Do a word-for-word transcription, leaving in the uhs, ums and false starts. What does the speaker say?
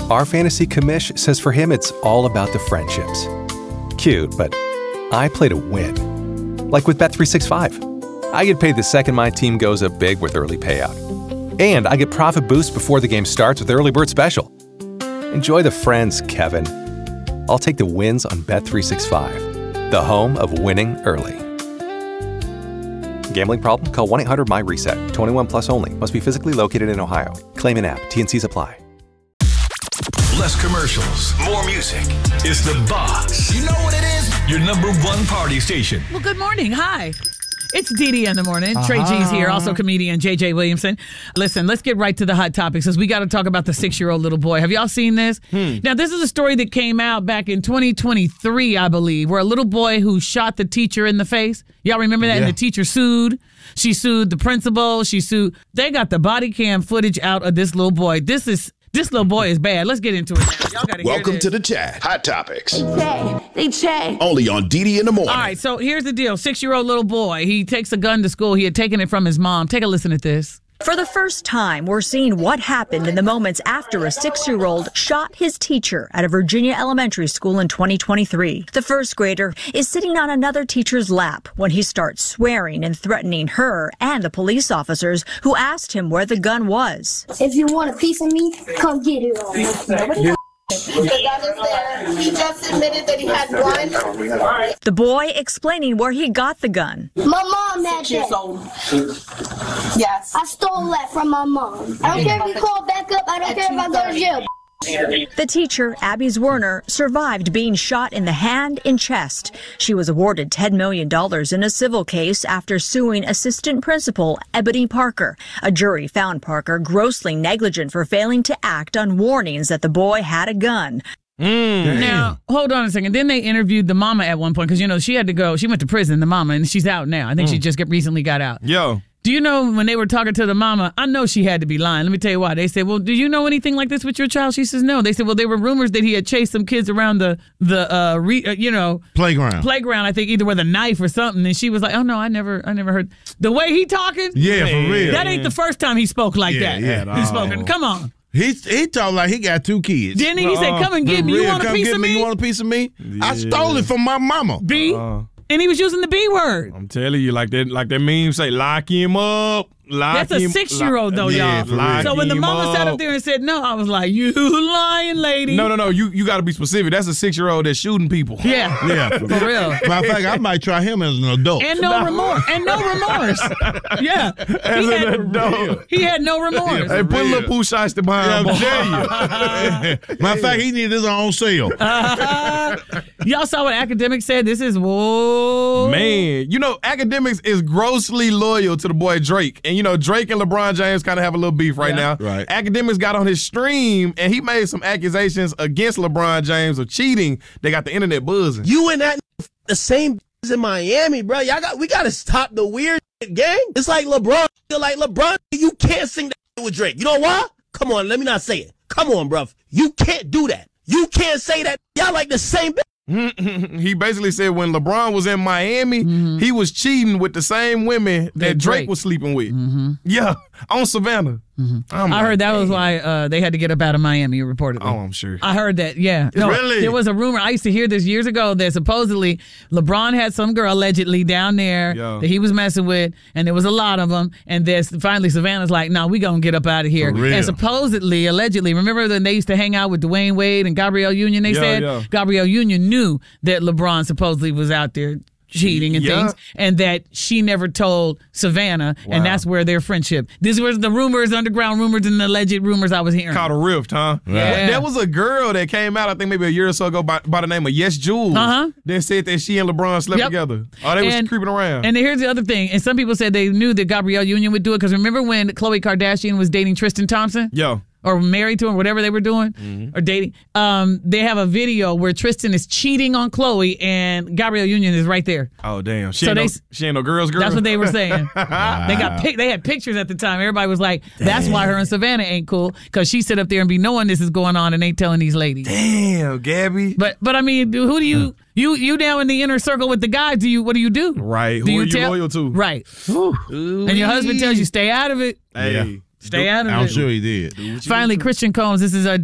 Our fantasy commish says for him it's all about the friendships. Cute, but I play to win. Like with Bet three sixty-five. I get paid the second my team goes up big with early payout. And I get profit boost before the game starts with Early Bird Special. Enjoy the friends, Kevin. I'll take the wins on Bet three sixty-five, the home of winning early. Gambling problem? Call one eight hundred M Y reset. twenty-one plus only. Must be physically located in Ohio. Claim in app. T N Cs apply. Less commercials, more music. It's The Box. You know what it is? Your number one party station. Well, good morning. Hi. It's Dee Dee in the morning. Uh-huh. Trey G's here, also comedian J J Williamson. Listen, let's get right to the hot topics because we got to talk about the six-year-old little boy. Have y'all seen this? Hmm. Now, this is a story that came out back in twenty twenty-three, I believe, where a little boy who shot the teacher in the face. Y'all remember that? Yeah. And the teacher sued. She sued the principal. She sued. They got the body cam footage out of this little boy. This is this little boy is bad. Let's get into it now. Y'all gotta Welcome hear this. to the chat. Hot topics. They say. They say. Only on Dee Dee in the morning. All right, so here's the deal. Six-year-old little boy. He takes a gun to school. He had taken it from his mom. Take a listen at this. For the first time, we're seeing what happened in the moments after a six-year-old shot his teacher at a Virginia elementary school in twenty twenty-three. The first grader is sitting on another teacher's lap when he starts swearing and threatening her and the police officers who asked him where the gun was. If you want a piece of me, come get it on. The gun is there. He just admitted that he had one. The boy explaining where he got the gun. My mom had that. Yes. I stole that from my mom. I don't care if you call back up. I don't care if I go to jail. The teacher, Abby Zwerner, survived being shot in the hand and chest. She was awarded ten million dollars in a civil case after suing assistant principal Ebony Parker. A jury found Parker grossly negligent for failing to act on warnings that the boy had a gun. Mm. Now, hold on a second. Then they interviewed the mama at one point because, you know, she had to go. She went to prison, the mama, and she's out now. I think mm. she just got, recently got out. Yo. Do you know when they were talking to the mama, I know she had to be lying. Let me tell you why. They said, well, do you know anything like this with your child? She says, no. They said, well, there were rumors that he had chased some kids around the, the uh, re, uh, you know. Playground. Playground, I think, either with a knife or something. And she was like, oh, no, I never I never heard. The way he talking? Yeah, for real. That ain't the first time he spoke like yeah, that. Yeah, He's spoken. Come on. He he talked like he got two kids. Didn't he? He uh, said, come and get me. You want a piece of me? You want a piece of me? Yeah. I stole it from my mama. B? Uh, and he was using the B word. I'm telling you, like that, like that meme say, lock him up. Lock That's him, a six-year-old, though, yeah, y'all. So when the mama up. sat up there and said no, I was like, you lying, lady. No, no, no. You you got to be specific. That's a six-year-old that's shooting people. Yeah. Yeah. For real. Matter of fact, I might try him as an adult. And no, no. remorse. And no remorse. Yeah. As he an had, adult. He had no remorse. Hey, put a little poo shots behind him. Yeah, Matter of fact, he needed his own sale. Uh, y'all saw what Academics said? This is, whoa. Man, you know, Academics is grossly loyal to the boy Drake. And, you know, Drake and LeBron James kind of have a little beef right yeah. now. Right. Academics got on his stream, and he made some accusations against LeBron James of cheating. They got the internet buzzing. You and that the same in Miami, bro. Y'all got we got to stop the weird gang. It's like LeBron. Like LeBron, you can't sing that with Drake. You know why? Come on, let me not say it. Come on, bro. You can't do that. You can't say that. Y'all like the same. He basically said when LeBron was in Miami, mm-hmm. he was cheating with the same women that, that Drake. Drake was sleeping with. Mm-hmm. Yeah, on Savannah. Mm-hmm. I like, heard that dang. was why uh, they had to get up out of Miami, reportedly. Oh, I'm sure. I heard that, yeah. No, really? There was a rumor. I used to hear this years ago that supposedly LeBron had some girl allegedly down there Yo. that he was messing with, and there was a lot of them. And then finally Savannah's like, no, nah, we going to get up out of here. And supposedly, allegedly, remember when they used to hang out with Dwayne Wade and Gabrielle Union, they yeah, said? Yeah. Gabrielle Union knew that LeBron supposedly was out there cheating and yeah. things, and that she never told Savannah, wow. and that's where their friendship. These were the rumors, underground rumors, and the alleged rumors I was hearing. Caught a rift, huh? Yeah. There was a girl that came out, I think maybe a year or so ago, by, by the name of Yes Jules. Uh-huh. That said that she and LeBron slept yep. together. Oh, they and, was creeping around. And here's the other thing, and some people said they knew that Gabrielle Union would do it, because remember when Khloe Kardashian was dating Tristan Thompson? Yo. Or married to him, whatever they were doing, mm-hmm. or dating. Um, they have a video where Tristan is cheating on Khloe, and Gabrielle Union is right there. Oh damn! She, so ain't, they, no, she ain't no girl's girl. That's what they were saying. Wow. They got pic- they had pictures at the time. Everybody was like, "That's why her and Savannah ain't cool," because she sit up there and be knowing this is going on and ain't telling these ladies. Damn, Gabby. But but I mean, who do you you you down in the inner circle with the guys? Do you what do you do? Right. Do who you are you tell- loyal to? Right. Ooh. And your husband tells you stay out of it. Hey. Stay out of I'm it. sure he did. Finally, Christian Combs. This is a